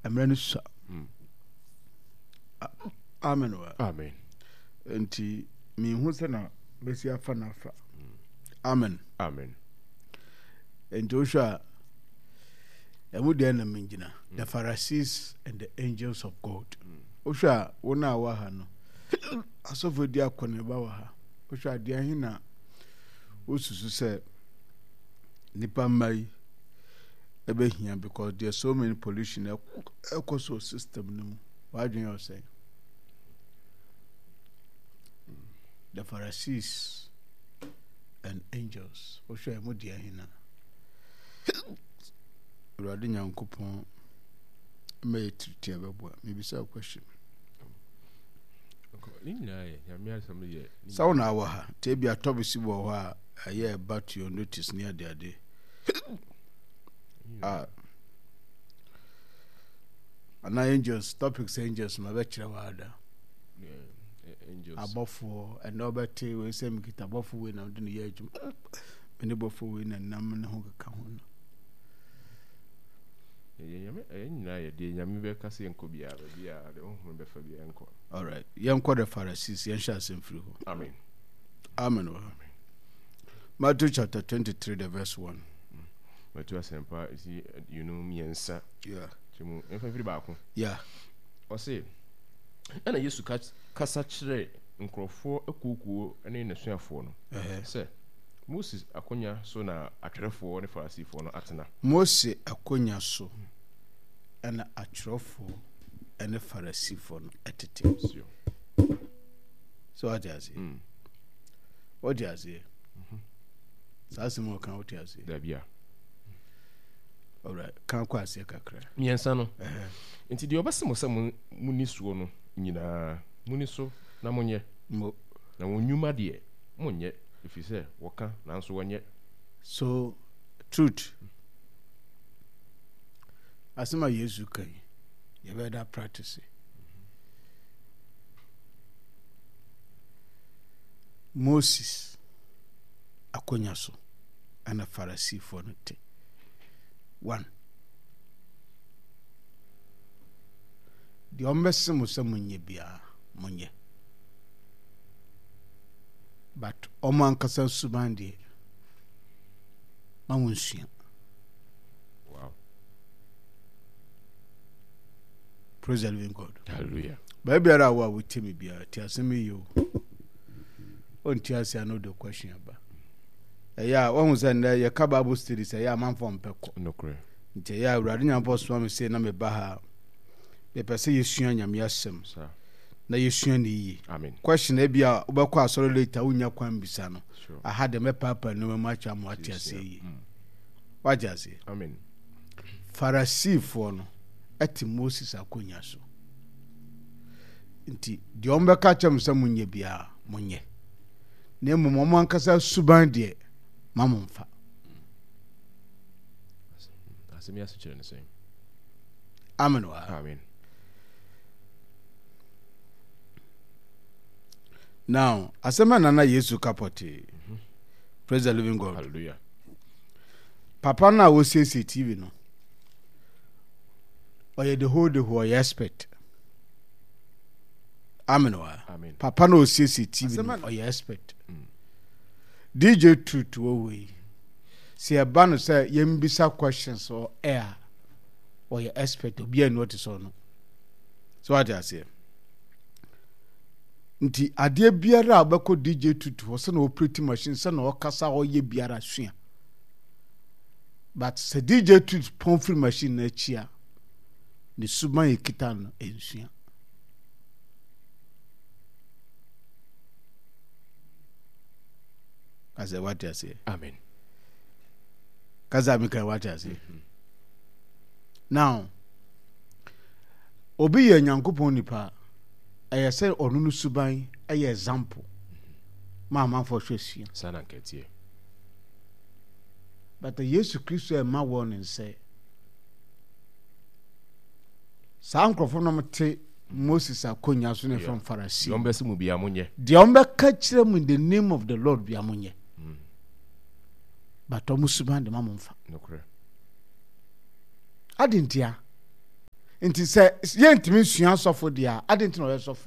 emre so amen wa Amen. enti mi hu se na besi afa na afa amen Amen. enti osha emu de na mingina the Pharisees and the angels of God osha wona wa ha no asofo di akone ba wa ha osha de ahina osusu se nipa mai ebe hia because there's so many pollution eco system no what do you say the Pharisees and angels osha emu de ahina Radi Nyankopon may treat you maybe so question. So now, Tabi a Tobisi war a year about your notice near their day. And angels, topics angels, my lecture wada. Angels. Above for and Robert T. will say, get above for win out in the age. Many for win and Naman Honga Kahuna. All right. Young quarter Pharisees, young shall sing through. Amen. Amen. Matthew chapter 23, the verse 1. Matthew Asempa is me and sir. Yeah. Yeah. Or say, and I used to catch Cassachere and Crawford a cuckoo and in a share for no. Sir. Moses Akonya so na atwerefo ne Farisifo no atena. Moses Akonya so na atwerefo ne Farisifo no etete. So what does it? What does it? Sasimo kan what does it? Da bia. All right. Kan kwa ase kakra. Miensa no. Enti de obasemo se muni suo no nyina muni so na monye. Mo na wonyuma de monye. If you say waka nanso wanye. So truth asema Yesu kai you better practice it. Moses Akonya so ana Pharisee for no te 1 the ombesemo se munye bia munye but oman kasa subandi mamunsia. Wow. Praise the living God. Hallelujah. Baby ara wa witimi bia ti asemi yo on ti ase no the question aba ya won say na ye ka Bible study say ya man from peko no kre nti ya awurade nyampo so am say na me ba ha be pese yesua nyame asem sir na yesua ni yi. Amen. Question e bia obekọ asoro later unya kwan bisa no Sure. I had them papa no ma cha mo ati ase yi what you say. Amen. Pharisee for no ati Moses Akonya so nti de ombeka chem se munye bia munye na mmom ankasa suban de mamumfa. Asemi asichere ne same. Amen wa. Amen. Now asema nana Yesu kapote. Praise the living God. Hallelujah. Papa na wo CCTV no oye the whole who you expect. Amen wa. Amen. Papa na wo CCTV no oye expect. DJ Truth wo we see a ban say yembisa questions or air or you expect obi an what is on. So what I say nti ade biara abako DJ Truth wo se na operating machine se na okasa oye biara sua but se DJ Truth pomfree machine na chia ni suban ekita no ensua. As what I say. Amen. Kaza mika what I say. Now obi ye Nyankopon nipa eye say onunu suban eye example man for hwesia Sana nketie. but the Jesus Christ e ma warning say sankrofo no mte Moses Akonya so ne from Pharisee Yombesi mu bia munye. de ombeka kire mu in the name of the Lord bia munye but omusuban de mamumfa No kre. adintia nti sɛ yɛntimi sua sɔfo deɛ ade nti na ɔyɛ sɔfo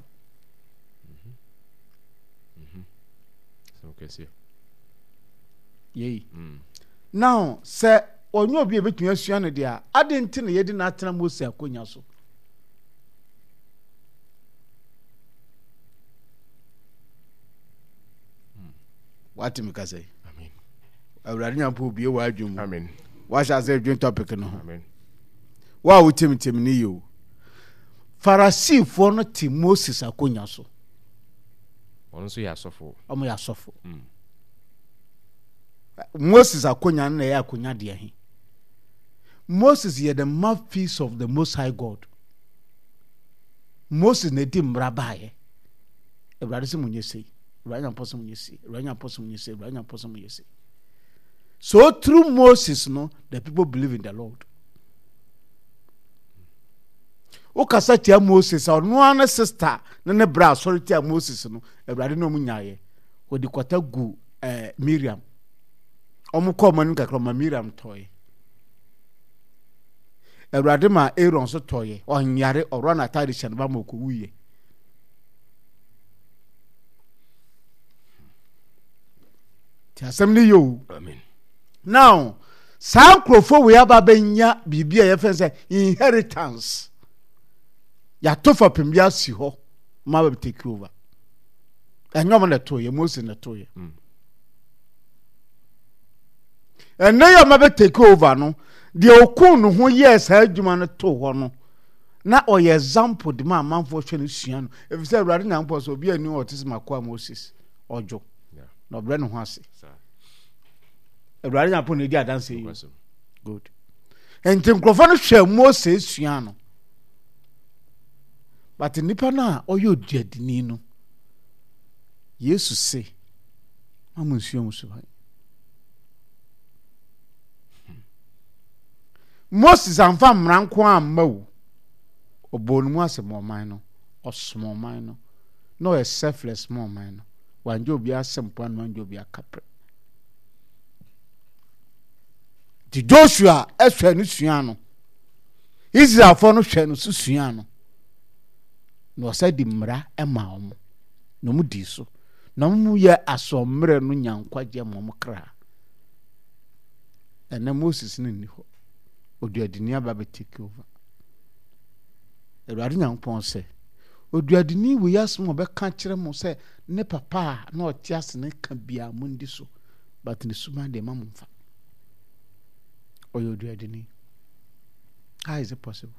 yei now sɛ ɔnyɛ obi a bɛtumi asua no deɛ ade nti na yɛde no atena Mose akonya so wate me ka sɛ awurade nyampo obie wɔ adwum mu wahyɛ sɛ adwum topic no ho wa wo temtem ne yo Farisifoɔ no te Moses akonya so ɔno nso yɛ asɔfo ɔmo yɛ asɔfo Moses akonya no na yɛ akonya deɛ he Moses yɛ the mouthpiece of the Most High God Moses na di mmara baayɛ awurade sɛ munyɛ sei awurade nyampɔ sɛ munyɛ sei awurade nyampɔ sɛ munyɛ sei awurade nyampɔ sɛ munyɛ sei. So through Moses, no, the people believe in the Lord. O kasa tia Moses, or no one sister, ne bra, sorry tia Moses, no, a brother no munyaye, or the quarter gu Miriam. Omu call manuka from Miriam toy. A brother ma Aaron so toy, or nyare, or run a tarish and bamoku wuye. Tia semni yo. Amen. Now, some crofo we have benya bibia ye fen say inheritance. Ya to for pembia si ho, ma be take over. Enyom na to ye Moses na to ye. And na ya ma be take over no, de okun no ho yes ha adwuma no to ho no. Na oye example de ma manfo hwe no sua no. If say Awurade na mpo so obi ani otis makwa Moses ojo. Na obre no ho ase. Awurade nyapo na di adanse yi. Good. Enti nkrofo no hwe Moses sua no. But nipa na oyo odiadini no. Yesu se amunsuo muso. Moses amfa mmranko amma wo. Obonu mu asemo man no, osmo man no. No a selfless man no. Wanjo obi asempo an wanjo obi akapre. Di Joshua ehwe no sua no. Israel fo no hwe no sua no. No say di mra ema omo. No mu di so. No mu ye asomre no nyankwaje mom kra. Ene Moses ni ni ho. Oduadini aba be take over. Ewurade nyankopon se oduadini we yasmo be ka kire mo se ne papa na otiase ne ka bia mo ndi so but ne suma de ma mo mfa. Oduadini. How is it possible?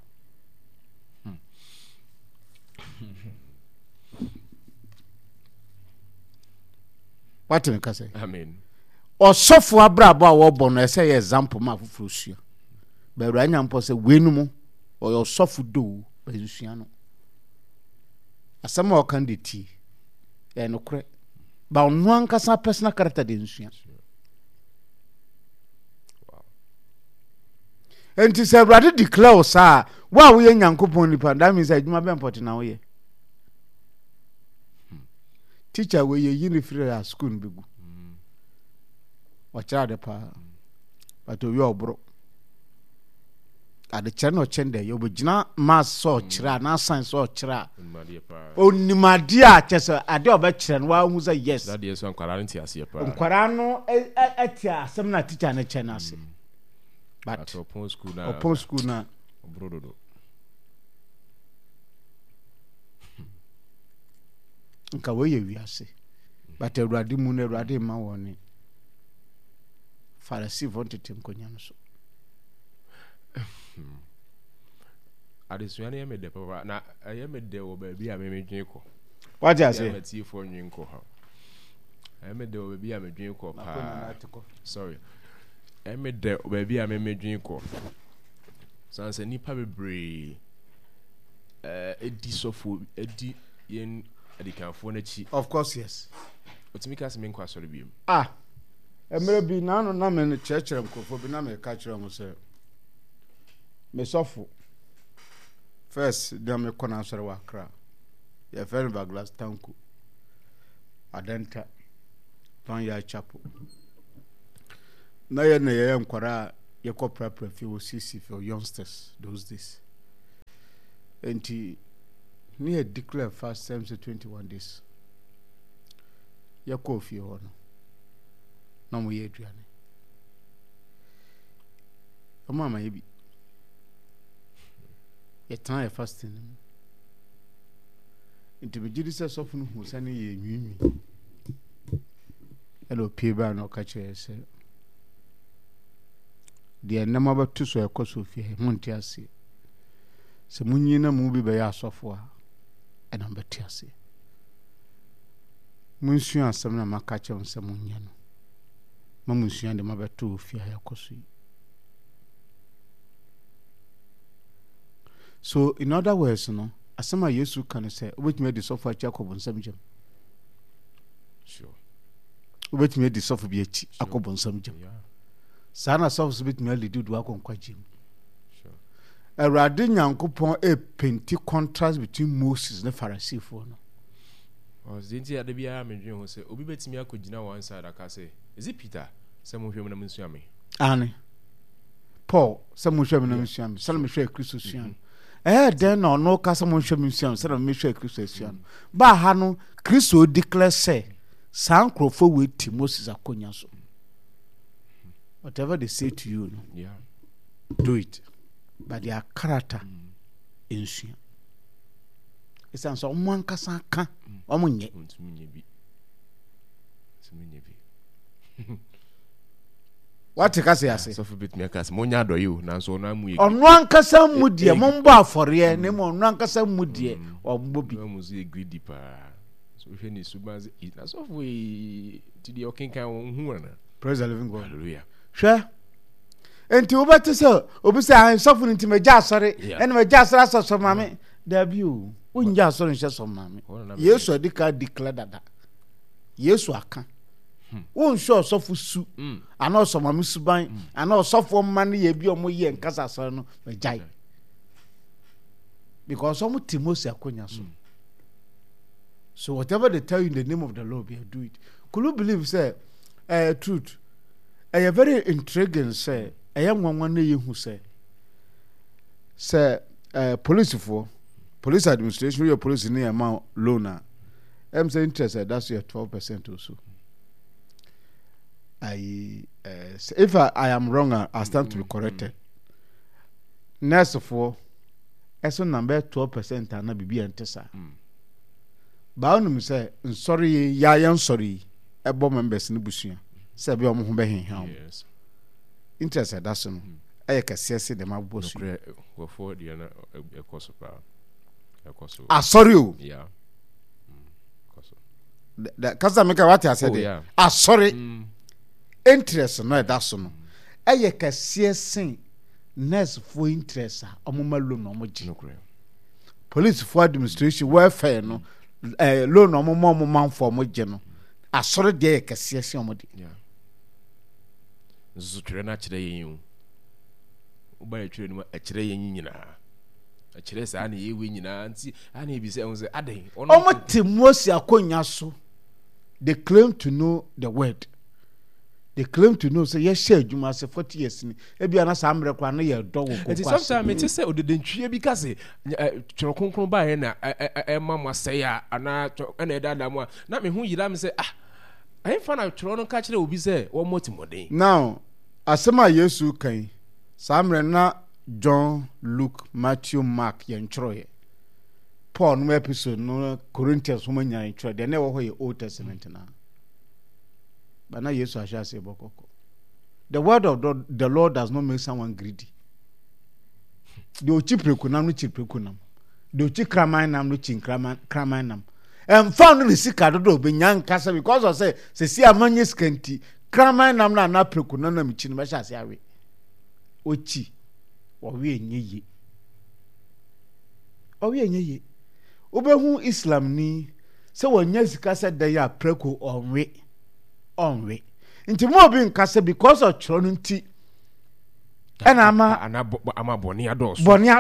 What you can say? Amen. Osofo abrabo a wo bo no ese ye example ma fufuru sua. Ba Awurade nyankopon se wenu mo o osofo do ba sua no. Asama o kan de ti. E no kure. Ba onu ankasa personal character de nsua. Wow. Enti se Awurade declare sa wa wo ye nyankopon nipa that means adwuma be important na wo ye. Teacher we ye unifree at school begu. Wacha de pa. But we obro. Ade channel chende yo begina mass so chira na science so chira. Onimade a chese ade oba chire no wa hu say yes. That is one kwara nti ase pa. Nkwara no etia asem na teacher na chena ase. But upon school na obrododo. Nka we ye wiase. But Awurade mu na Awurade ma woni. Pharisee wanted him konya no so. Adesuane me de papa na me de wo ba bi a me dwen ko. What you say? Me ti fo dwen ko ha. Me de wo ba bi a me dwen ko pa. Sorry. Me de wo ba bi a me dwen ko. Sanse nipa bebre edi sofo edi yen edikanfo na chi. Of course yes. Otimi ka se me nkwa sori biem. Emre bi na no na me church mkofo bi na me ka kire mo se me sofo first dem me kona sori wa kra ye fel baglas tanku adenta ton ya chapo na ye nkwara ye ko prepare fi wo sisi for youngsters those days and near declare fast times 21 days. Ya coffee on no more yet. A mama, maybe. Yet time fasting. Into the Jesus of who send ye. Hello, Piba, no catch yourself. The number two so a course of fear, Montiasi. Samunina movie by our software, and number Tiasi. Monsieur and some of my catcher on Samuniano. Mamusia and the mother two fear her cosi. So, in other words, no, as some of you can say, which made the software Jacob on some gem. Sure. Which made the software be a Jacob on some gem. Sana software bit merely do work on Quajim. Sure. A radin coupon a painty contrast between Moses and the Pharisee for no. Or Zinti at the Biam who say, Obi Betimia could dinner one side, I can say, is it Peter? Some of you know me. Annie. Paul, some of you know me, some of you Christian. Then or no Casamon Shamission, some of Michel Christian. Bahano, Christo declare say, San Crofo with Moses Akonyaso. Whatever they say to you, yeah, do it. But their character in Sia. It sounds on one Casaka, Omunye. What I say? So for bit me a cast, Monya do you, now so now we on one Casa Mudia, Momba for ye, name on one Casa Mudia, or Bobby. Almost a greedy pa. So if any subas eat, that's off we to the Oking Cowan. Praise the living God. Hallelujah. Sure. And to over to so, Obisa, I'm suffering to my jazz, sorry, and my jazz as some mammy. Debut, wouldn't just on some mammy. Yes, I declared that. Yes, I can. Won't show so for soup. I know some Miss Bine, I know so for money, a be on my year and Casasano, my jai. Because some Timosi Aquinaso. So whatever they tell you in the name of the Lord, you do it. Could you believe, say, truth? A very intriguing, say, a young one who say, police administration, your police near amount loaner. I'm saying interested, that's your 12% or so. If I am wrong, I stand to be corrected. Next of all, as a number 12% and not be antessa. Bound say, sorry, ya sorry, a bomb members in the bushia. Sabi omo behin ha. Yes. Interested that's no. I can see the map boss. Go for the a course of sorry. Yeah. The cause make what I said. Sorry. Interest no that's no. I can see sin next for interest omo loan omo gi. Police for administration welfare no loan omo man for omo gi no. Sorry there can see omo di. Yeah. Zutre na kire yin uba ya kire no a kire yin nyina a kire sa na yewe nyina nti ana bi say on say aden omo Timosi Akonya so they claim to know the word. They claim to know say yes share adwuma say 40 years ni e bia na sa amre kwa na ye do wo kwa sometimes me say odedentwie bi kase tworo konkron ba he na mama say ya ana na dada mu na me hu yira me say I find out Toronto catch the obi say one more timode. Now, asema Yesu kan. Samre na John, Luke, Matthew, Mark yentroye. Paul no episode no Corinthians woman yentroye. They never hear Old Testament na. But now Yesu asha say bokoko. The word of the Lord does not make someone greedy. The ochi prekunam no chi prekunam. The ochi kraman nam no chi kraman nam. And found the sick do be young cassa because I say see among yes canty cramming nam na precunana michin mashas yawe ochi or we ye or we ye obehu Islam ni so when yes cassa they are preco on way into more being cassa because of tronity and ama bonia dos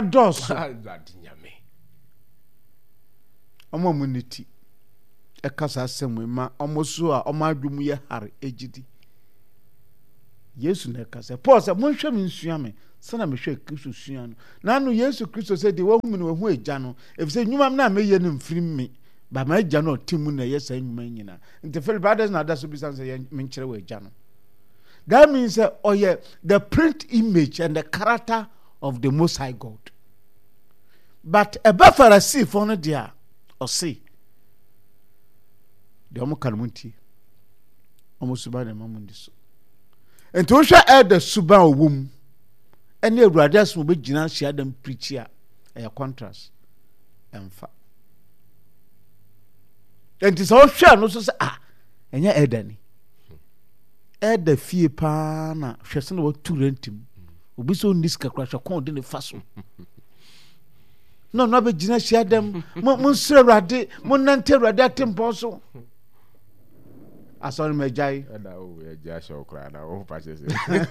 ama munity ekasa asem ma omoso a omadwum ye hare ejidi Yesu na ka say Paul say monhwɛ me nsua me sana me hwɛ Kristo sua no na no Yesu Kristo say de wahu me no wahu agya no efisɛ nnwuma na meyɛ no mfiri me ba ma agya no timu na yɛ sa nnwuma nyina nti Philip others na da so bi san say me nkyerɛ wa agya no. That means the print image and the character of the Most High God. But a Pharisee for no dia or see the Omokalmunti almost about the Mamundiso. And to share the Suba womb and your brothers will be Gina share them preach here a contrast and fa. And it's all share no so say and ya Edani. Ed fie pa na hwese na watu rentim obi so niska krasha kon de ne faso no be gina hia dem mo sre rade mo nante rade atempo so asori mejai ada o eja show kra na o pa chese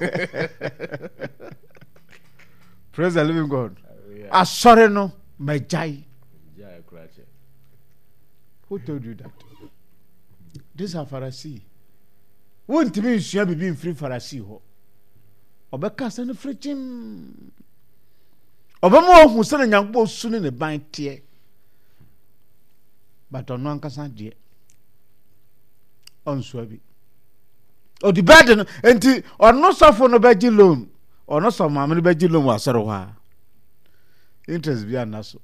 praise the living God asori no mejai ja krache. Who told you that? This are Pharisee. Won't me nsua bibi mfiri Pharisee ho obeka se ne frichim obama ohu se na nyankpo su ne ban tie but ono ankasa de onsua bi odi bad no enti ono sofo no beji loan ono so maame no beji loan wa soro ha interest bi anaso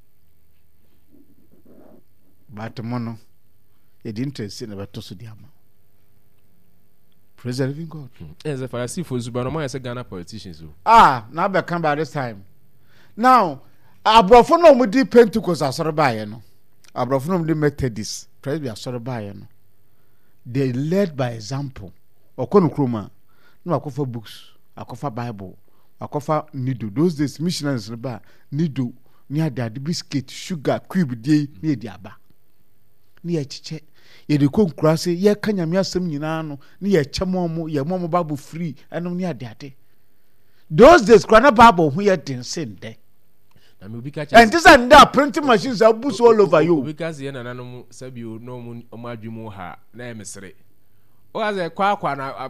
but mono e di interest ne beto so di ama. Praise the living God. As a Pharisee for Zubano, I say Ghana politicians. Now they come by this time. Now, abrofo no mu di Pentecost asoro bae no. Abrofo no mu di Methodist. Praise be asoro bae no. They led by example. Okono kroma. No akofa books, akofa Bible, akofa nido. Those days missionaries no ba nido, ni ada biscuit, sugar, cube dey ni di aba. Ni echiche ye de konkura se ye kanyame asem nyina no ne ye kyemo ye momo Bible free enom ne ade those days kwana Bible hu ye den sende na me ubika and this and that printing machines are boost all over you because ye nananom sabio no mu omadwemu ha na emesere o aze kwa na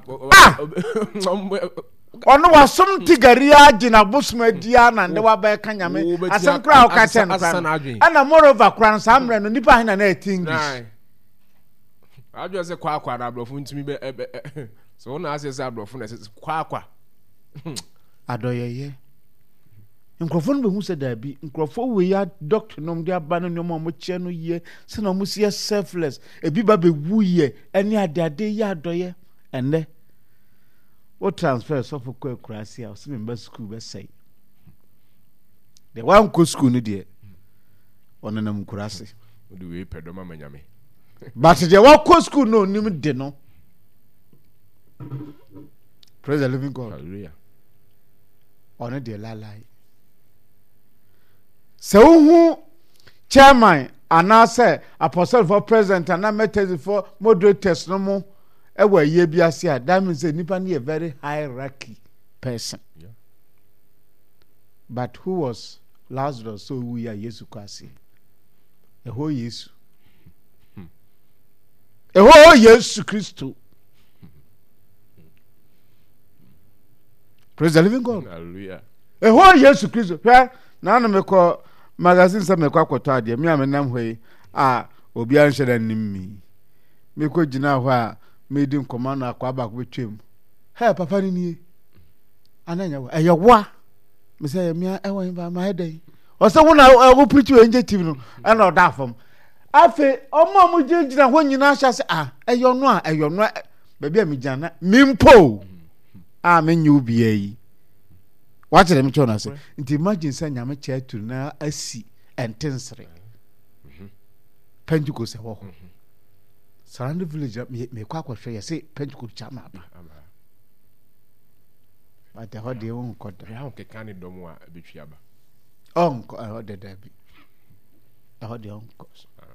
ono wasom tigaria agina busuma dia na nde wa ba kanyame asem kra o ka ten ana moreover kran samre no nipa hin na English I just say kwa na abrofo ntimi be so na ase say abrofo na say kwa adoyeye nkrofo no be hu se da bi nkrofo we ya doctor nom dia ba no nyoma mo che no ye se na mo sie selfless ebi ba be wu ye eni ade ya adoye enne o transfer so for kwakurasia o se member school be say the one go school no de onanam kurase o de we pedoma manyame. But they walk to school no nim de no. Praise the living God. Hallelujah. Honor the lie. So who chairman and now say apostle for president and now methods for moderators no more. Ewe ye biasia. That means nipa ni a very hierarchy person. Yeah. But who was Lazarus? So we are Jesus Christ. The whole Jesus. Yes, Christo. Praise the living God. Hallelujah. Yes, Christo. Now me call magazine some me kwa kwata de me amenam hwe obi an hye dan mi. Me ko gina hɔ a me di nkoma na akwa ba ko betwem. Hey papa ni nie. Ananya wo. Eyewa. Me say me ewan ba ma hedan. O se wo na wo preach we nje TV no. E na oda fam. Afe omo mo gina ho nyina hya se eyono baby a me gina mimpo menye obi ayi wa kire me chona se nti imagine say nyame cha tu na asi entensere Pentecost ho surrounding village me kwa hwe ye se Pentecost cha ma ba but the hode won koda ya ke kan dom a betwi aba onko hode da bi hode onko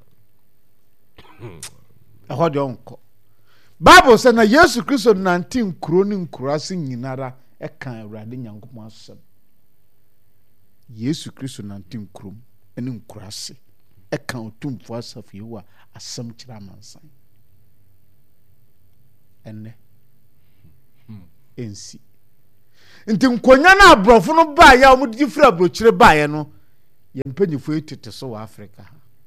hode onko Bible say na Yesu Kristo nante nkuro ni nkurase nyinara kan Awurade Nyankopɔn asem Yesu Kristo nante nkuro ene nkurase kan otumfo asafi wa asem kira mansan enne ensi nti nkonya na abrofo no ba ya omo di fira brochire ba ya no ye mpanyifo etete so wa Africa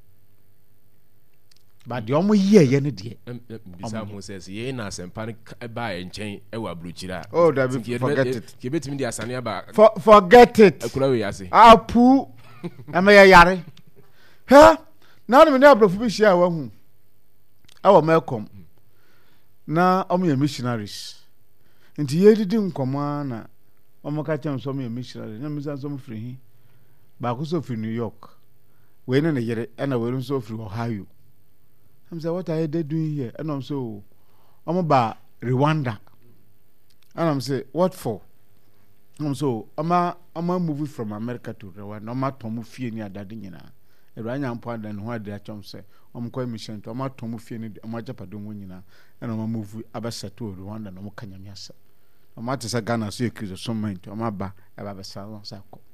ba de omo ye ne de bisa mo says ye na sempa ba ya nchen e wa brochire oh that be forget it ke betimi di asane ba forget it akura we yase apu ama ya yare ha na me na abrofo bi hia wa hu awo melcom na omo ye missionaries nti ye didi nkoma na omo ka chem so me missionary na misa so free hi ba ko so free New York we ne yere na we so free Ohio. I'm say what are they doing here? And I'm so omo ba Rwanda. And I'm say what for? I'm so ama move from America to Rwanda. Ama tomu fie ni adade nyina. Ewanya mpo adan ho ade achom say omo ko mission to ama tomu fie ni ama japado ho nyina. And ama move abaseto Rwanda na omo kanyamiasa. Ama te say Ghana so ekrizo so mind ama ba aba be salon sa ko.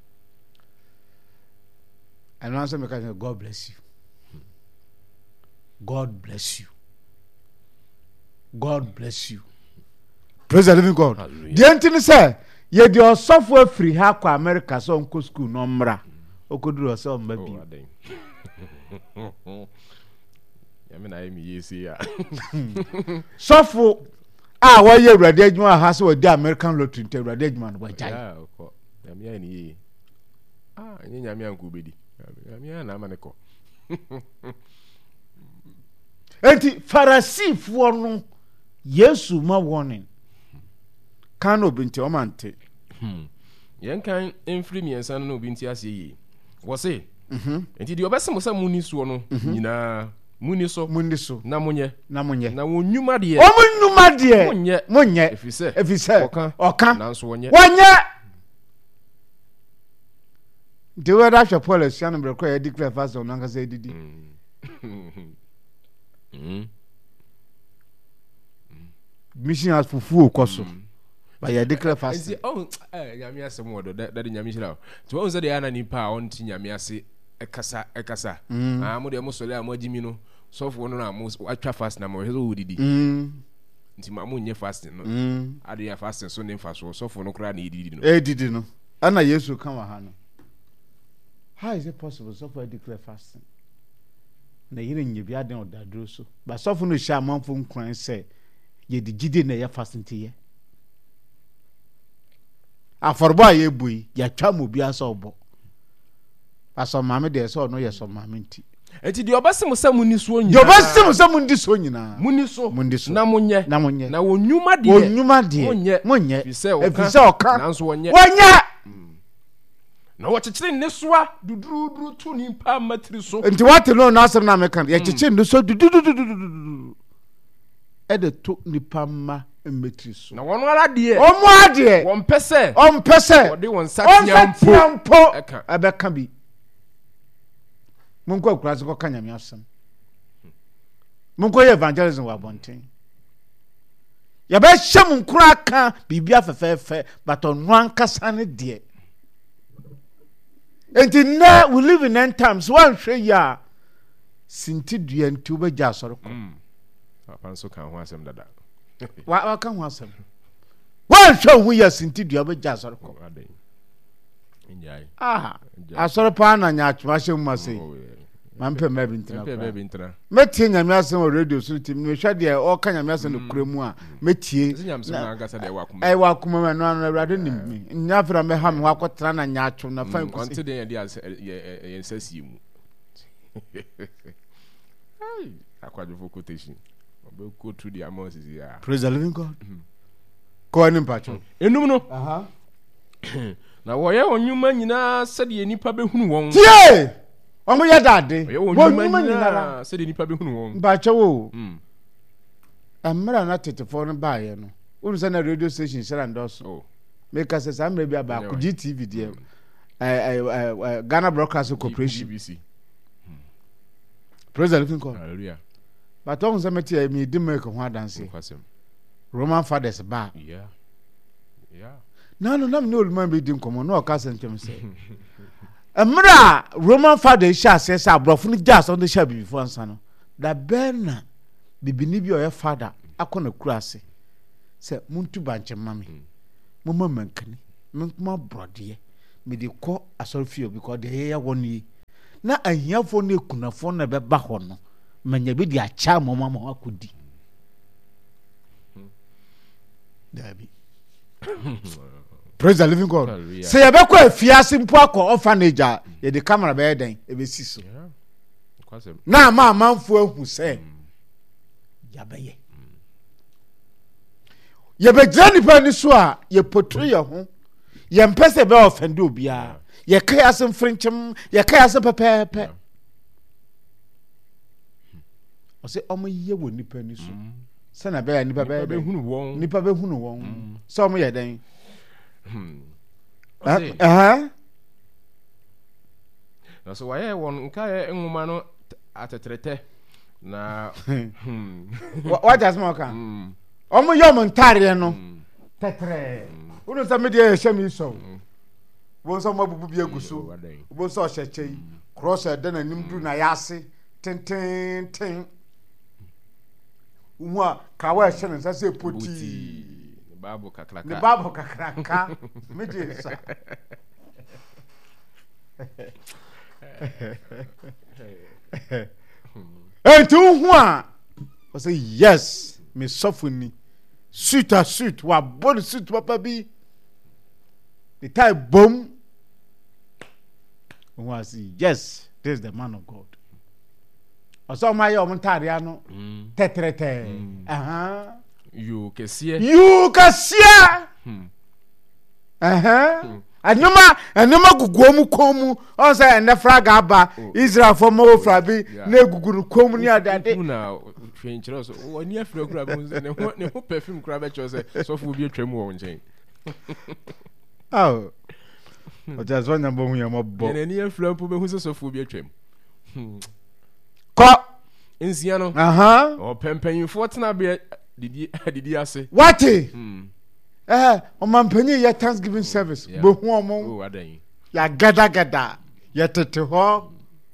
And answer me say God bless you. God bless you. God bless you. Praise the living God. The entity say, ye the software free ha kwa America so onko school no mra. Okoduru so mbabi. Ya me na emi yesi ya. Software wa ye urade adwuma ha so di American lottery te urade adwuma no bajai. Ya ko. Ya me ya ni yi. Anya nya me anku bedi. Ya me na amaneko. Enti Pharisee no Yesu ma warning kan obinti o mante yen kan enfiri miensa no obinti ase yi wo se enti di obesem se muni so no nyina muni so na monye na wonnwuma de monye efise oka nanso wonye de we da hwe policy anu bre kwa ya declare fast on nka say didi mission as fufu okoso ba ya declare fast nyame ase mo do da de nyame hira to won se de ana ni pa on ti nyame ase ekasa mo de mo sole a mo agimi no sofo no na mo atwa fast na mo hezo wudidi nti ma mo nye fast no ade ya fast so ne mfa so sofo no kra na didi no ana Yesu kan wa ha no how is it possible sofo declare fasting na yire nye bia den odadro so ba sofo no hia manfo nkran se ye di gide na ya fasting tie aforbo aye bui ya twa mo bia so obo aso mame de so no ye so mame nti enti di obasem sa muni so nyina di obasem sa mundi so nyina muni so na monye na wonnwuma de monye efise oka nanso wonye na wachechire ne soa duduru tu ni pa matri so enti wate no na asem na mekan ye cheche ne so dudududu e de to ni pa ma metri so na wono ala de omo ade won pese ode won satiampo abeka bi munko akura se ko kanyame asem munko ye evangelism wa bonten ya ba hyem nkura ka bibia fefefe but onno ankasa ne de enti na we live in end times one hwe ya sinti dua nti obegya asoro ko papa so kan ho asem dada wa kan ho asem one hwe hu ya sinti dua obegya asoro ko njai asoro pa na nya atwa hye mu masei mampe mabi ntina metie nyame asem o radio so tim me hwa de o kan nyame asem no kuremu a metie ai wa kuma me no anu awrade nim nya fra me ha me wa kotra na nya atwo na fa ko nti de ye ensasi mu ai akwajo for quotation obe go through the amounts ya praise the living God ko ani mpacho enum no na wo ye onyuma nyina sede nipa behunu won tie omo ye dade onyuma nyina sede nipa behunu won mpacho wo amra na tetefo no baaye no unu se na radio station share and also make us say amra bia ba ku GTV de Ghana Broadcasting Corporation BBC praise the living God hallelujah but on se meti mi di make ho adanse Roman fathers ba yeah no me olman be di nkomo no ka sentem se amra Roman fathers sha se sa abrofo ni jas on the sha before ansa no da bibini bi o ye father akona kurase se muntu banche mame mama mankani menkuma brode me de kɔ asɔrfie because de yɛ woni na ahiafo na ekunafo na bɛba hɔ no manya bi de acha mama ma akodi dabi praise the living God say you be kwa afiase mpo akɔ orphanage a ye de camera be den e be si so na ma manfo ahu sɛ ya bɛyɛ ye be gya nipa ni so a ye potru ye ho ye mpese be offend obia ye kai asem frinchim ye kai asem pepepe o se omo ye wo nipa ni so se na be ya nipa be hunu won so omo ye den na so waye won nka ye nwuma no atetrete na what does more kan omo ye omo ntare no tetre unu sa me de hye mi so won so mabubu bi aguso won so hyechei cross ede na nim du na yase tenten umwa kawa hye ne sa se poti babu kakraka ne babu kakraka meje sa entu hu a o say yes me sofuni suit wa body suit papa bi the tie boom who say yes this is the man of God also my your montare ano tetrete you kesia anoma guguomu komu on say en fraga aba Israel for mo frabi na guguru komu ni adade na hwenkyere so oni afra kura be ne ho perfume kura be chose so fu bi atwam wo nchen oh o just one number hu yam bo ne ni afra mpo be hu so fu bi atwam ko ensia no o pempanyfo tena be didi ase what o mampanyi ya Thanksgiving service bo hu omo adan ya gada ya tete ho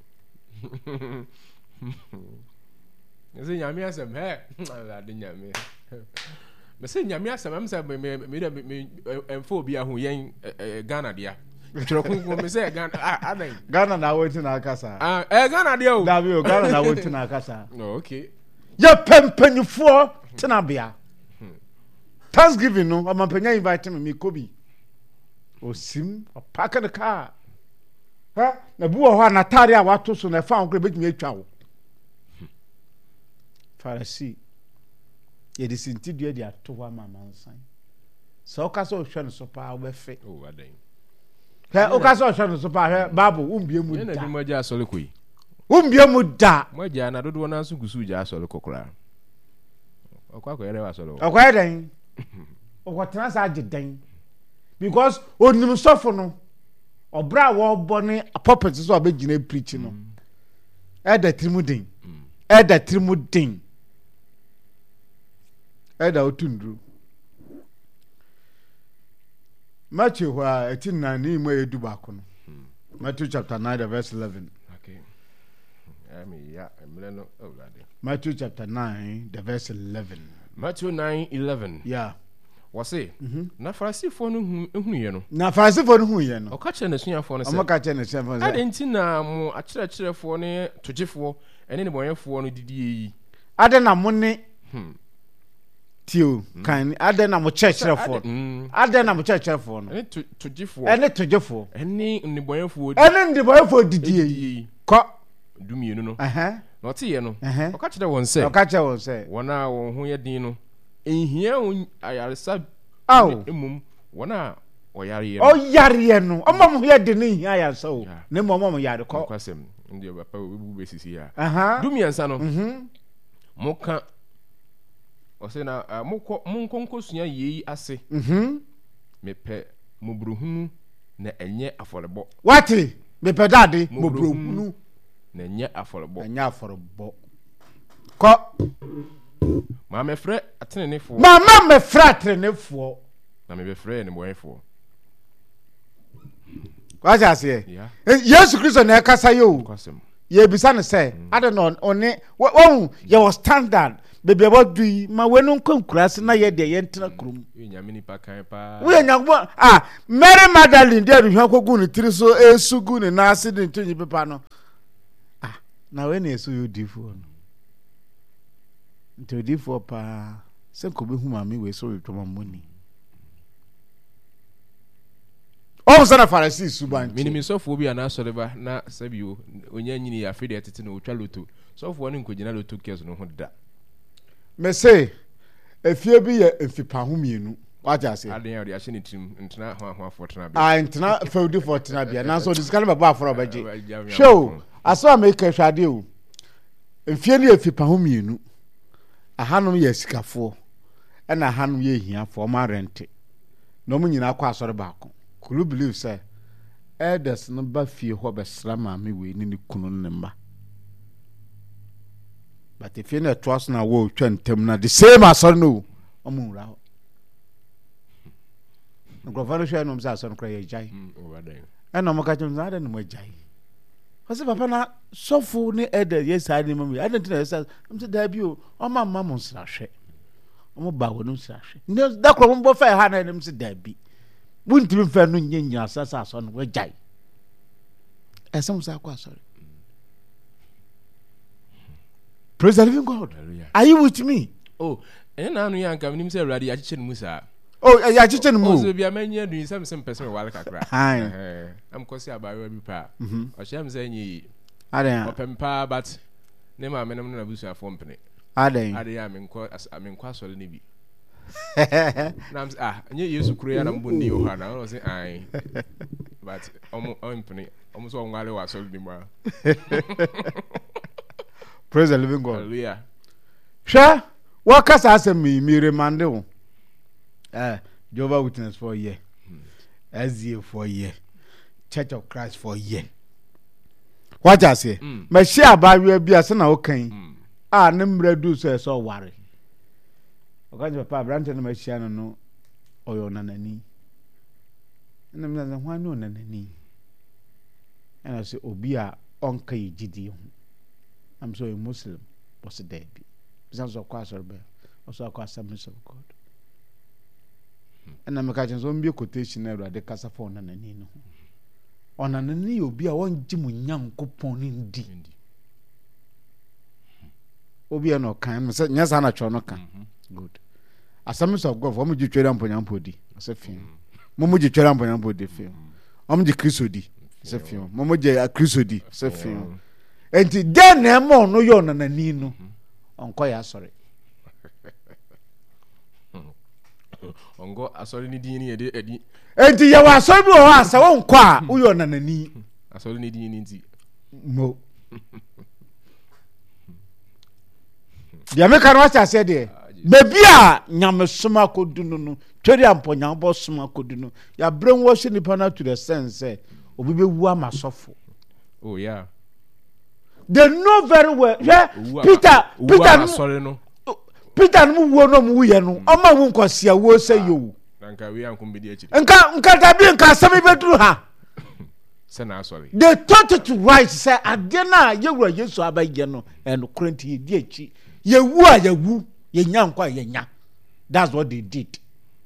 ese nyame asem ade nyame me se nyame asem am se me enfo obi ahu yen Ghana dia chirokun me se Ghana na woti na akasa Ghana dia o dabi o Ghana na woti na akasa okay ya pempanyfo tena bia Thanksgiving no amampanya invite me kobi osim opaka the car na buo ho anatare a wato so na fa nkre betumi atwa wo Pharisee ye de sintidua de ato wa mamansan so ka so hwe no so pa wo be fe adan o ka so hwe no so pa hwe bible umbie mu da na dwuma ja asole koi umbie mu da mo ja na dodo na so gusu ja asole kokora okwa yere wa asole okwa dan okwa trans agidan because onim sofo no obra wo bone puppet so abegina preach no eda trimudin eda otundru Matthew wa 18 ni mo edu ba ko no Matthew chapter 9 verse 11 okay emle no Matthew chapter 9 the verse 11 Matthew 9:11 yeah wase na Farisifo no hu ye no o ka kire na suafo no se o ka kire na suafo ade nti na mo akirefo ne togefo ene ne boyefo no didi yi ade na mo ne tio kan ade na mo churchfo no ene togefo ene ne boyefo didi yi ko dumienu no na ote ye no o ka kire won se wona won ho ye din no ehia ayaresa emum wona oyare no omam ye de ne hia ayaresa o ne momam yare ko kwasem ndi papa obu besisi ya dumiensa no moka o se na monkonko sua yeyi ase mepe mobruhunu na enye aforebo wati mepe dade mobruhunu na enye aforebo ko ma me frɛ atenenefo na me be frɛ ne boyefo waja se Yesu Kristo na kasa yo ye bisa ne se ade no one wo ye was standard baby about do ma wenu nkonkurase na ye de ye ntena krom nyame pa kan pa we nyagbo Mary Magdalene de hwe akogu ne tiri so esugu ne na accident nyi pepa no na we na eso yodifo no nti odifo pa se ko be hu ma me we so yotoma moni sana Pharisee suban minimi sofo bi ana soreba na sabio onya nyini ya fede tete no otwa loto sofo no nkogina loto kes no ho da me say efie bi ye efipa ho mienu waja say aden ya de ahye ne tim ntena ho afotena bia ntena feudi fortena bia na so this kind baba afro baje show aso ameka hwade o efie ne efipa ho mienu ahanom ye sikafo na ahanom ye hiafo ma rente no mu nyina akwa asore baako kulu believe say elders no ba fie ho besra ma me we ni kunu ne mba but if you na trust na wo twa ntem na the same asore no omunra ho ngrovano hwe no msa asore kra ye jai na mo ka chum na da no mo jai kasi papa na sofu ni elder yes ani mami I don't know say mse da bi o ma mo nsra hwe mo ba wo no nsra hwe da kro mo bo fa ha na mse da bi buntimi mfa no nyenya asasa aso no wajai esem sa kwa sorry. Praise the living God. Hallelujah. Are you with me? Oh, na anu yanka nim say Awurade ya chiche no musa. Oh, ya chiche no mu. So bia manya du some person wale kakra. Am kosi abayo bi pa. O shem say nyi. Aden. Opempa but ne ma menem na busu afo mpene. Aden ya menkọ asọrọ ni bi. Nam nye Yesu kuro ya na mbondi o ha na o say ai. But mpene so ngale wa asọrọ ni ma. Praise the living God. Hallelujah. Sure. What can I say me remande Jehovah Witness for a year. SDA for a year. Church of Christ for a year. What I say? My share by you be as an okay. Number do so worry. Okay, Papa Branton, my share no or your nanny. And I'm not one no nanny. And I say, Obia uncle Gideon. I'm so a Muslim was a dead. Sounds of course, also a Assemblies of God. And I'm a catching some quotation at the Casa phone and Nino. On an knee, you'll be a one Jim young coupon indeed. Obia no kind, yes, Anna Chonoka. Good. Assemblies of God, for me, you trade on Poyampodi, as a film. Momuji trade on Poyampodi film. The Crisodi, as a film. Momoja Crisodi, as a film. And then mo no yo na nino onko ya sorry ongo asori ni din ni edi enti ya wa sorry o asa wonko a uyo na nani asori ni din ni nti mo dia me kan wa cha se de bebi a nyamesoma kodunu no tweri ampo nyambo soma kodunu ya brainwash ni pana to the sense obi be wu amasofo. Oh yeah. They know very well. Yeah, Peter, sorry no. Peter no wo mu ye no. Oma wo nkosia wo say you. Nka we ankum be di echi. Nka tabi nka asemi beduru ha. Say na sorry. They taught it to right say ade na ye wura Yesu abaye no and currently di echi. Ye wu a ye wu, ye nya nkwa ye nya. That's what they did.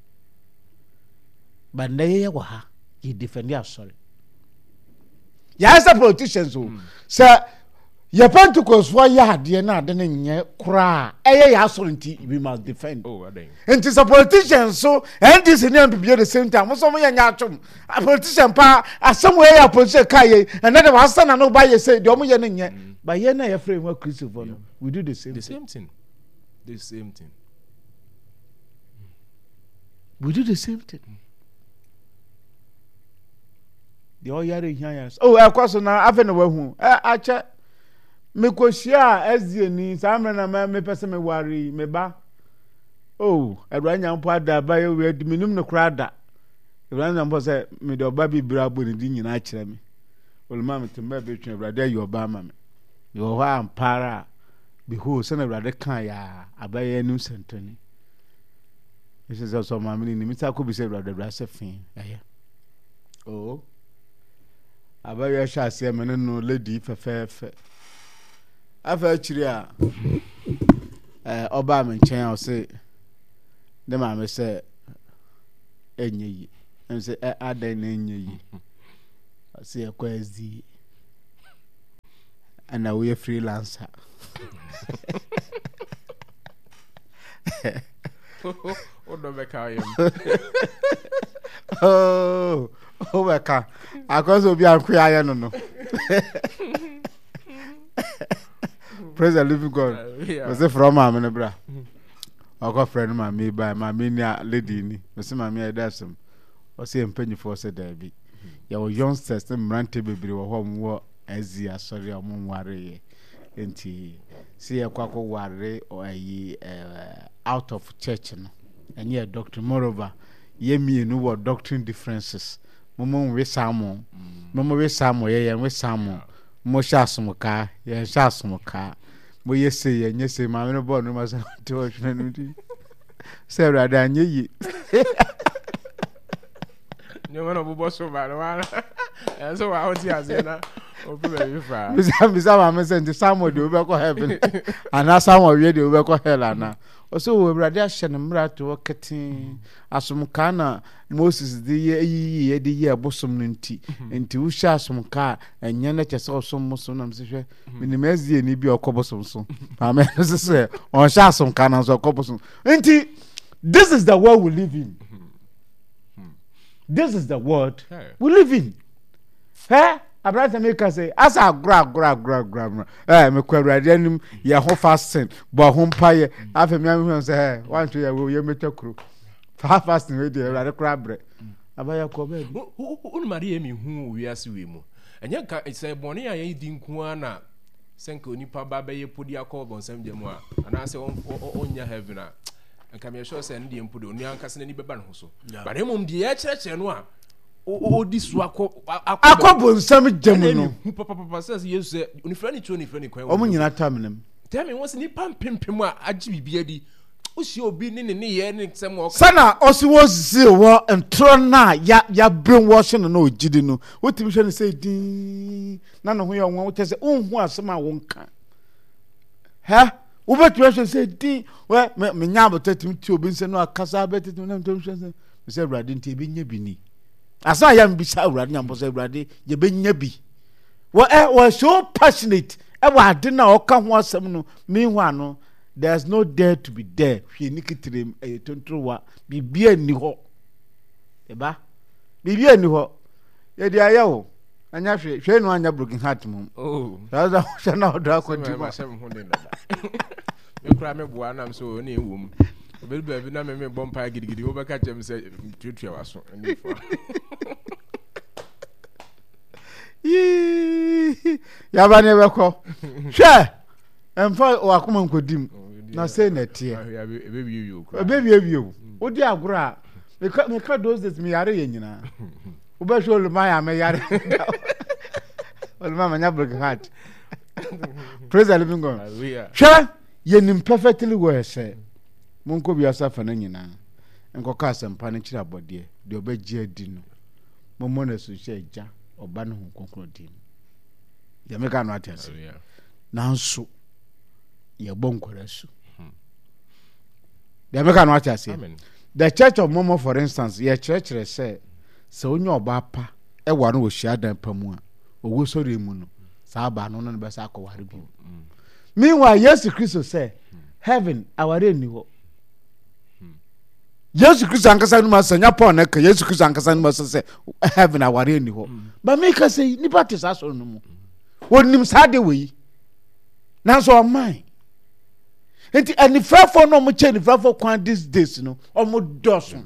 But na ye wa ha, ye defend ya sorry. Ya as politicians o. Say your Pentecost for ya de na de nye kra ya sorinti we must defend. Oh adeng. And it's a politician so and this in be the same time so me nya atom a politician pa somewhere ya politician kai and then was na no buy say de omo ye nye but ye na ye frame wa Christopher no we do the same thing. We do the same thing. The all yare here oh akwaso na afa na wahu acha mekoshia SDA samre na me pese me wari me ba oh edwanya mpo ada ba ye we di minum no krada edwanya mpo se me do ba bi bra bo ni di nyina kire me oluma me temba be twa brada yo ba ma me yo ho ampara behold se na brada kan ya abaye nu sentani this is also my meaning me ta ko bi se brada se fin oh abaye sha se me no lady fefefe afa chiri oba me nchen o se de ma me se enye yi en se adan na enye yi se ekwazi ana we freelancer do be ka yem o beka akoso bi akwa ya no praise the living God was it from am no bra oko friend ma me by ma me ni lady ni me se ma me e dasem o se empanyifo se da bi ya wo youngsters mrante bebere wo ho mo azi asori amware enti see yakwako ware o ayi out of church no enye doctor moreover ye mienu wo doctrine differences momo we samo ye we samo mo sha asumuka ye sha asumuka mo yese ye nyese ma me no bo no ma sa to hwene no di se rada anye yi nyo no bo so ba no wa so wa oti azena obi be fa bisa ma me send Samuel de obekọ heaven ana Samuel we de obekọ hell ana oso wo brade ahye ne mrato ketin asumka na Moses de ye de ye abosom no nti wo hye asumka enye na kyese osom muso na msehwe minimezi ni bi okobosom so amen so on hye asumka na so okobosom nti this is the world we live in. This is the world we live in. Abraham make us say asa gra me kwawrade anim ye ho fasting bo ho mpaye afemi am say one to ye metakuru fasting we dey rade kra bre abaya ko be unu maria mi hu wiase we mu enye ka say boni ya ye di nku ana senka onipa ba be ye podi akọ bonsam jemu a ana say onya heaven a nka me sure say ndie mpodo oni anka se ni beba no so ba na mum die ya kyerɛkyerɛ no a odi so akọ nsam jemu no papa says yes oni frani kwan omo nyina tamnem tell me what's ni pampempem a agi bibia di osi obi ni ye ni sem o sana osi wosi wo ntro na ya brainwash no na ogidi no wotimi hwe ne say din na no ho ye won wo say unhu asem a wonka wo betu hwe say din we me nya abotatim ti obi nse no akasa betetim na ntom hwe say me say brade nti be nya bi ni asa ya mbisa awurade nyampo say brade ye be nya bi wo so passionate wa ade na oka ho asem no me hu ano there's no dare to be there hwe nikitrem etontrowa bibia ni ho eba bibia ni ho ye dia ya wo anya hwe no anya broken heart mum that's how na odo akodi ma sem ho de dada me kura me boa nam so na ewum obedu na me bompa gidigidi wo beka chem se tutua waso ni fo ya ba ne beko hwe emfa wakoma nkodim na say na tie ebebiyo odi agura me ka those days me yare yenyina wo be hwe oluma ya me yare oluma manya broken heart praise the living God hwe yenim perfectly well say monko biasa fa na nyina enko ka asempa ne kira bode de obegye adi no mommo na so hye ja oba no konkro di ya me ka no atase nanso ye bonkora su ya me ka no atase the church of Momo for instance ye church say onye oba pa e wa no ohia dan pa mu a owo sori mu no sa ba no no be sa akoware bi meanwhile Jesus Christ say heaven aware ni ho Jesus Christ ankasa no masanya Paul na ka Jesus Christ ankasa no masase heaven aware ni ho ba me ka say ni baptist aso no mu wonim sa de we na so man enti ani frafo no mo che ni frafo kwan these days no omo doso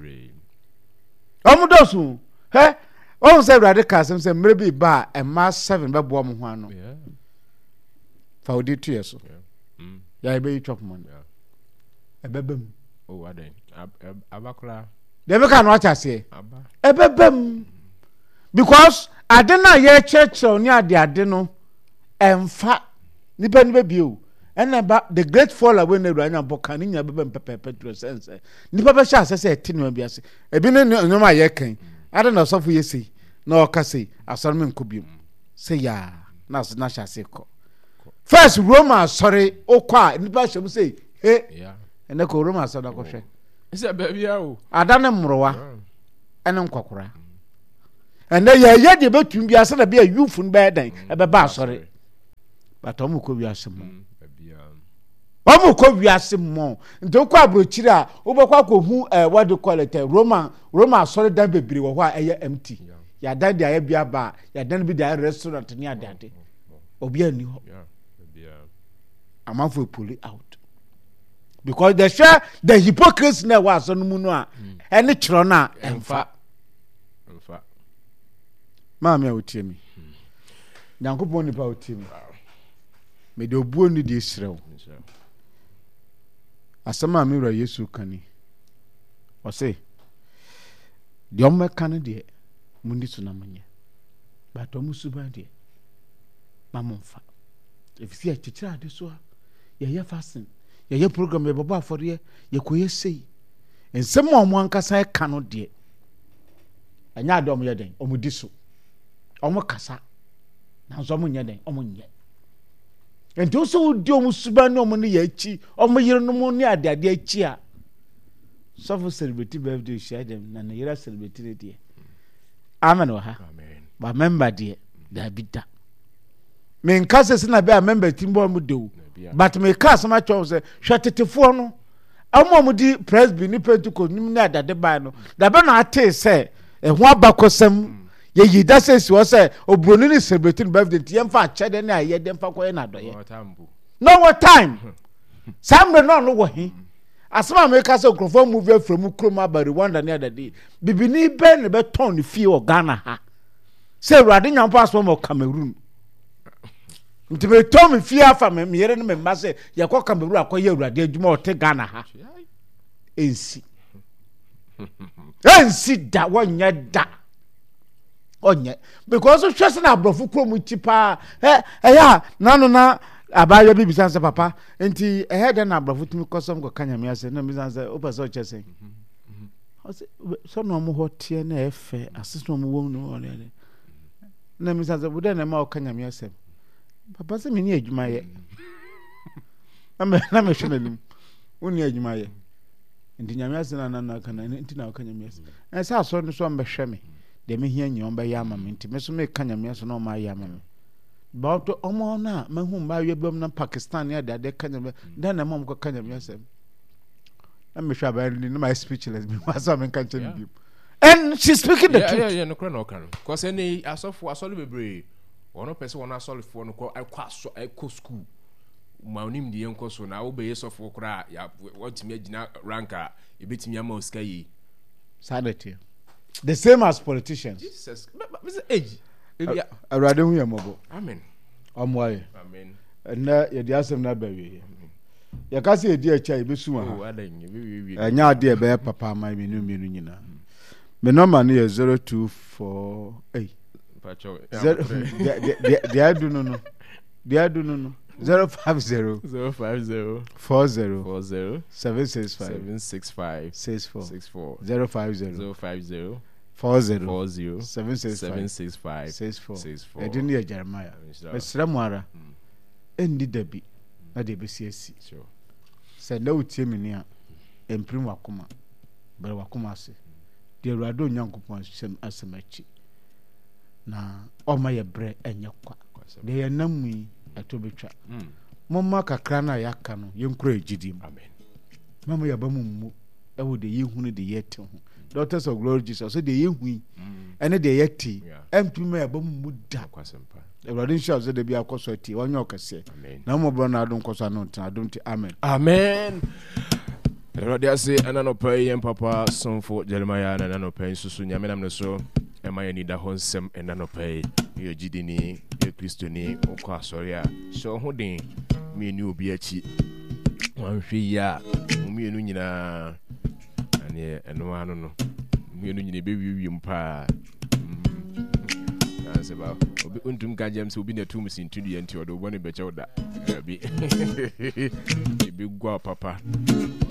o say brother Kasem say mrebi ba e ma 7 be bo mo ho ano fa odi tu yeso ya be chop mon ebebem o aden abakla de be kan watch ase ebebem because ade na ye church oni ade no emfa nipa ni be bio and about the great fall away na ranya boka ni nya bebem pepe sense nipa be sha ase say tinu bi ase ebi ne nyoma ye kan ade na sofo ye sei na o ka sei asoro me nkobium say ya na sha ase ko first Roma sorry okwa nipa shem say Yeah. And the Koroma said, Is that baby? I done them Mroa and Unkokora. And then yet you bet to be a son of be a youth from bad day, a bass, sorry. But Omuko, we are some. Omuko, we are some more. Don't quite brochira, Obaquaco, who, what do you call it, Roma, sorry, that baby, or why are empty. Ya dad, the Abia bar, ya then be the restaurant near daddy. Obia new. I'm off to pull it out. Because the share the hypocrisy now was on Munua and the Trona and fat. Mamma will tell me. Now, go on about him. May the bone need this row. As some mirror, yes, you can. Or say, the Oma Canada, Mundi Sunamania. But Omusubadi, Mamma. If you see a teacher, this one, you're fasting. Your program, your Baba for ye, your queer say. And someone cassa cannot dear. And ya dom yading, Omudiso. Omokasa. Now someone yading, Omunya. And those who do Musubano money yachi, Omoyer no monia, dear chia. Suffer celebrity birthday, share them, and the year celebrated dear. Amen or her. But remember, dear, there be that. Men cases in a bear member Timbo do. But me cast my choice, shut it to phone. Amomudi presby ni pentuko nimna da de ba no. Da be na ate say e ho abakosam ye yi da say so say obroni ni celebrating birthday tiem fa chede na ye dem fa koye na doye. No what time. Samre no wo hi. Asema me cast okrofo move from Kroma ba Rwanda ni other day. Bibini be ne be ton fie o Ghana ha. Say Rwanda nyampa asoma o Cameroon. Nti me to me fia fa me yere no me ma se ye kwa Cameroon akoye Awurade adwuma o te Ghana ha ensi da wonya da onye because so hwese na abrofo krom chipa ya nanu na abaya bi bisan se papa nti de na abrofo tumi kosom ko kanyame ase na bisan se o pese o chese so no mo hotie na efe asese mo wom no ole na bisan se bude na ma o kanyame ase papa se meni adwuma ye na me hwenalim woni adwuma ye nti nyame ase na kana nti na kanyame ase sa so no so mbehwe me de me hia nyom ba ya amame nti me so me kanyame ase no ma ya amame ba to omo na mahu ba ye bam na Pakistan ya de kanyame dan na mom ko kanyame ase na me hwa ba ni my speechless me was am kan chen bi and she's speaking the truth yeah no kan cause any asolu bebre one person one asolu for no ko akwa school ma onim de yenko so na obeye sofo kra ya watimi agina ranka ebetimi ama oska yi sanity the same as politicians Jesus age arade hu yamobo amen omwaye amen na ye di asem na bawe ye ka se edi acha ebesu ha o adanyi we anya ade e be papa ma minu nyina me number no 0248 pacho dia do no 050 40 765 64 050 40 765 edin ya Jeremiah mesram ara endi dabi na de besiasi se na utie meni a emprim wakoma bere wakoma ase de Awurade Onyankopɔn asemachi na oma ye bre enye kwa de ye namu atobetwa momma kakra na yaka no yenkura egidim amen mama ya bamu ewo de yehunu de yete ho Daughters of Glory Jesus so de yehu ene de yete empima ya bamu da kwasempa Awurade nhyia so de bia akoso ati wonye okase na mo bro na adon koso no tan adon ti amen amen Awurade ase anano pay yem papa sonfo Jeremiah na anano pay susu nyame nam ne so ema ye ni da honsem anano pay ye gidini ye kristoni okwa asori a so ho den me ni obi achi wanhwe ya umienu nyina ane eno ano no umienu nyina be wiwi mpa seba obi untum ka james obi na tum sintudu ye nti odo bone be chewda bi bi gwa papa